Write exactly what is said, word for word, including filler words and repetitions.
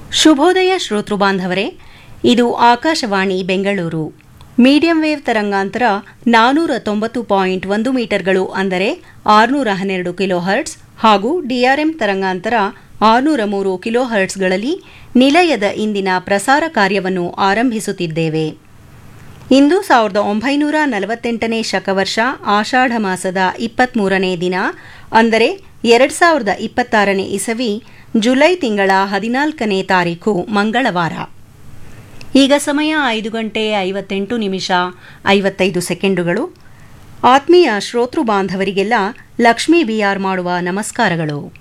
ಶುಭೋದಯ ಶ್ರೋತೃ ಬಾಂಧವರೇ, ಇದು ಆಕಾಶವಾಣಿ ಬೆಂಗಳೂರು. ಮೀಡಿಯಂ ವೇವ್ ತರಂಗಾಂತರ ನಾನೂರ ತೊಂಬತ್ತು ಪಾಯಿಂಟ್ ಒಂದು ಮೀಟರ್ಗಳು ಅಂದರೆ ಆರುನೂರ ಹನ್ನೆರಡು ಕಿಲೋ ಹರ್ಟ್ಸ್ ಹಾಗೂ ಡಿಆರ್ಎಂ ತರಂಗಾಂತರ ಆರುನೂರ ಮೂರು ಕಿಲೋ ಹರ್ಟ್ಸ್ಗಳಲ್ಲಿ ನಿಲಯದ ಇಂದಿನ ಪ್ರಸಾರ ಕಾರ್ಯವನ್ನು ಆರಂಭಿಸುತ್ತಿದ್ದೇವೆ. ಇಂದು ಸಾವಿರದ ಒಂಬೈನೂರ ನಲವತ್ತೆಂಟನೇ ಶಕವರ್ಷ ಆಷಾಢ ಮಾಸದ ಇಪ್ಪತ್ಮೂರನೇ ದಿನ ಅಂದರೆ ಎರಡು ಸಾವಿರದ ಇಪ್ಪತ್ತಾರನೇ ಇಸವಿ ಜುಲೈ ತಿಂಗಳ ಹದಿನಾಲ್ಕನೇ ತಾರೀಖು ಮಂಗಳವಾರ. ಈಗ ಸಮಯ ಐದು ಗಂಟೆ ಐವತ್ತೆಂಟು ನಿಮಿಷ ಐವತ್ತೈದು ಸೆಕೆಂಡುಗಳು. ಆತ್ಮೀಯ ಶ್ರೋತೃ ಬಾಂಧವರಿಗೆಲ್ಲ ಲಕ್ಷ್ಮೀ ಬಿಆರ್ ಮಾಡುವ ನಮಸ್ಕಾರಗಳು.